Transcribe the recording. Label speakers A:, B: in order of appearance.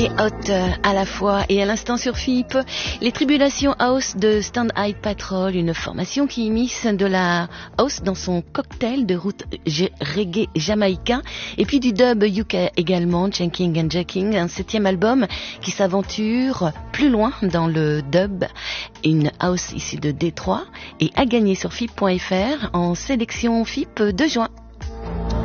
A: et hot à la fois. Et à l'instant sur FIP, les tribulations house de Stand Eye Patrol, une formation qui immisce de la house dans son cocktail de route reggae jamaïcain et puis du dub UK également, Janking and Jacking, un 7e album qui s'aventure plus loin dans le dub, une house issue de Détroit et à gagner sur FIP.fr en sélection FIP de juin.